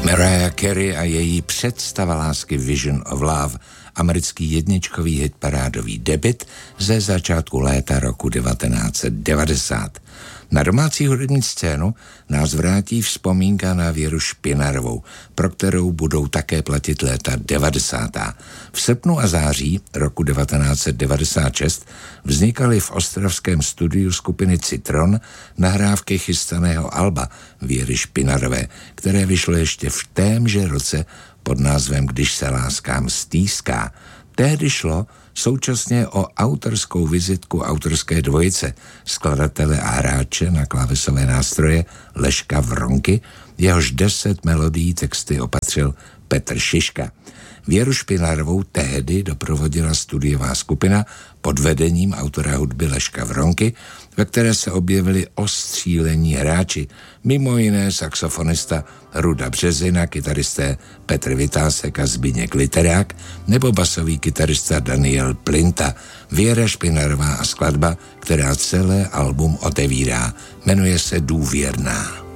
Mariah Carey a její představa lásky Vision of Love, americký jedničkový hitparádový debut ze začátku léta roku 1990. Na domácí hudební scénu nás vrátí vzpomínka na Věru Špinarovou, pro kterou budou také platit léta 90. V srpnu a září roku 1996 vznikaly v ostravském studiu skupiny Citron nahrávky chystaného alba Věry Špinarové, které vyšlo ještě v témže roce pod názvem Když se láskám stýská. Tehdy šlo současně o autorskou vizitku autorské dvojice, skladatele a hráče na klávesové nástroje Leška Vronky, jehož 10 melodií texty opatřil Petr Šiška. Věru Špinarovou tehdy doprovodila studiová skupina pod vedením autora hudby Leška Vronky, ve které se objevili ostřílení hráči, mimo jiné saxofonista Ruda Březina, kytaristé Petr Vytásek a Zbyněk Literák nebo basový kytarista Daniel Plinta. Věra Špinarová a skladba, která celé album otevírá, jmenuje se Důvěrná.